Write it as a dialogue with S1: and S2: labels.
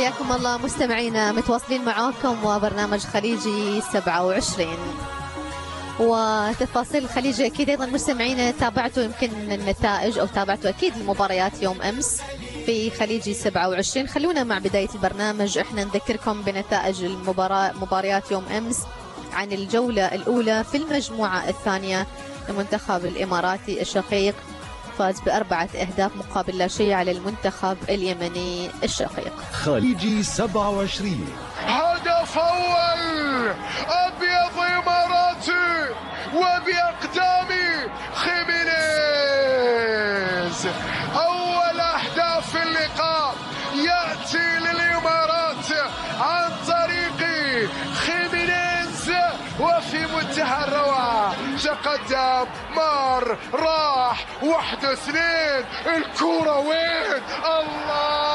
S1: حياكم الله مستمعينا، متواصلين معاكم وبرنامج خليجي 27 وتفاصيل الخليج. اكيد ايضا مستمعينا تابعتوا يمكن النتائج او تابعتوا اكيد المباريات يوم امس في خليجي 27. خلونا مع بدايه البرنامج احنا نذكركم بنتائج مباريات يوم امس عن الجوله الاولى في المجموعه الثانيه. المنتخب الاماراتي الشقيق فاز ب4 أهداف مقابل لا شيء على المنتخب اليمني الشقيق.
S2: خليجي 27
S3: هدف أول أبيض إماراتي وبأقدام خيمينيز. أول أهداف اللقاء يأتي للإمارات عن طريق خيمينيز وفي منتهى الروعة. تقدم مار راح 1-2. الكرة وين؟ الله